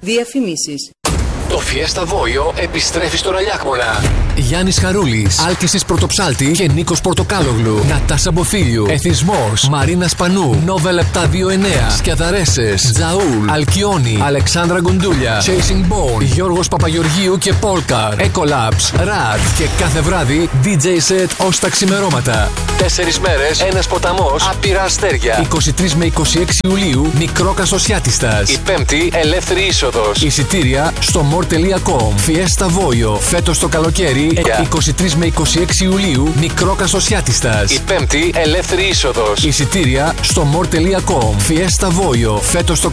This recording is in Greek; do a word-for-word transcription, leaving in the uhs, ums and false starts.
Διαφημίσεις. Το Fiesta Voio επιστρέφει στο Ραλιάκμονα. Γιάννης Χαρούλης, Άλκησης Πρωτοψάλτη και Νίκος Πορτοκάλογλου. Νατάσα Μποφίλιου, Εθισμός, Μαρίνα Σπανού, Νόβελ επτακόσια είκοσι εννέα, Σκιαδαρέσες, Τζαούλ, Αλκιόνι, Αλεξάνδρα Γκουντούλια, Chasing Bone, Γιώργος Παπαγεωργίου και Πόλκαρ, Ecolabs, Ραντ και κάθε βράδυ ντι τζέι set ως τα ξημερώματα. Τέσσερις μέρες, ένας ποταμός, άπειρα αστέρια. είκοσι τρεις με είκοσι έξι Ιουλίου, Μικρό Κασοσιάτιστας. Η Πέμπτη, ελεύθερη είσοδος. Εισιτήρια στο more τελεία com. Fiesta Voio, φέτος το καλοκαίρι, είκοσι τρεις με είκοσι έξι Ιουλίου, Μικρό Κασοσιάτιστας. Η Πέμπτη, ελεύθερη είσοδος. Εισιτήρια στο more τελεία com. Fiesta Voio, φέτος το